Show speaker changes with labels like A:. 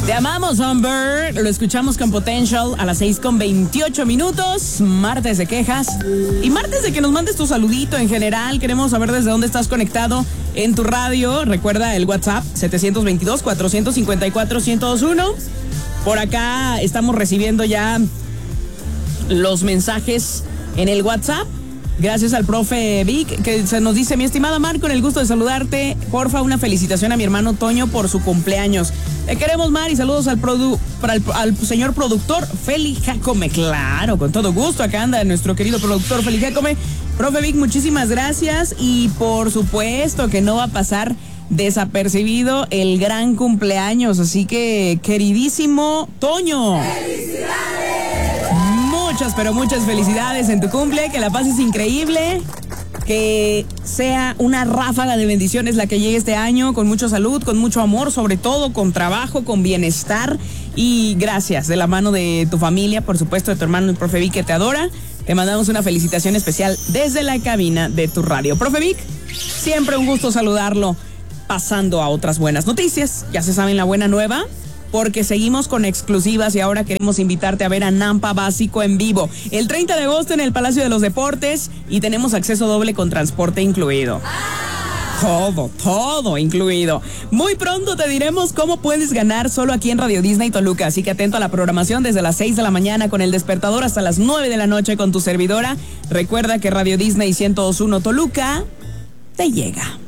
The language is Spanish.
A: Te amamos, Amber. Lo escuchamos con Potential a las 6:28. Martes de quejas y martes de que nos mandes tu saludito en general. Queremos saber desde dónde estás conectado en tu radio. Recuerda el WhatsApp 722-454-1021. Por acá estamos recibiendo ya los mensajes en el WhatsApp. Gracias al profe Vic, que se nos dice: mi estimada Mar, con el gusto de saludarte, porfa, una felicitación a mi hermano Toño por su cumpleaños. Te queremos, Mar, y saludos al señor productor Feli Jacome. Claro, con todo gusto, acá anda nuestro querido productor Feli Jacome. Profe Vic, muchísimas gracias, y por supuesto que no va a pasar desapercibido el gran cumpleaños, así que, queridísimo Toño, ¡felicidades! Pero muchas felicidades en tu cumple, que la pases increíble, que sea una ráfaga de bendiciones la que llegue este año, con mucha salud, con mucho amor, sobre todo con trabajo, con bienestar, y gracias de la mano de tu familia, por supuesto de tu hermano el profe Vic, que te adora. Te mandamos una felicitación especial desde la cabina de tu radio. Profe Vic, siempre un gusto saludarlo. Pasando a otras buenas noticias, ya se saben la buena nueva, porque seguimos con exclusivas y ahora queremos invitarte a ver a Nampa Básico en vivo el 30 de agosto en el Palacio de los Deportes, y tenemos acceso doble con transporte incluido. Todo incluido. Muy pronto te diremos cómo puedes ganar solo aquí en Radio Disney Toluca, así que atento a la programación desde las 6 de la mañana con el despertador hasta las 9 de la noche con tu servidora. Recuerda que Radio Disney 102.1 Toluca te llega.